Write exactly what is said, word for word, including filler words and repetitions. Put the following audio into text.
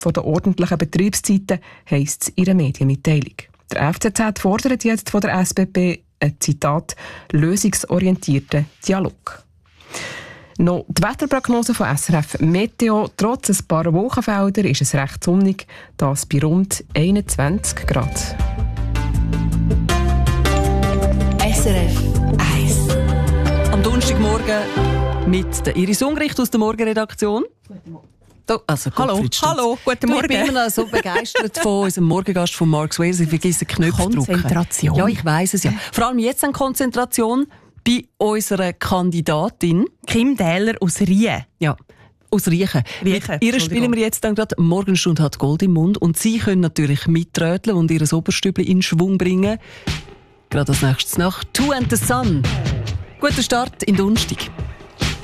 von den ordentlichen Betriebszeiten, heisst es in einer Medienmitteilung. Der F Z Z fordert jetzt von der S B B ein Zitat lösungsorientierten Dialog. Noch die Wetterprognose von S R F Meteo. Trotz ein paar Wolkenfelder ist es recht sonnig, das bei rund einundzwanzig Grad. S R F eins. Am Donnerstagmorgen mit der Iris Ungricht aus der Morgenredaktion. Also hallo, hallo, guten Morgen. Du, ich bin immer noch so begeistert von unserem Morgengast von Mark Swayze. Ich vergesse Knöpfe drücken. Konzentration. Ja, ich weiss es ja. Vor allem jetzt an Konzentration bei unserer Kandidatin Kim Dähler aus Rien. Ja, aus Riechen. Riechen, Mit ihr spielen wir jetzt dann gerade «Morgenstunde hat Gold im Mund» und Sie können natürlich mitröteln und Ihr Oberstübli in Schwung bringen. Gerade als nächstes nach «Two and the Sun». Guter Start in Donnerstag.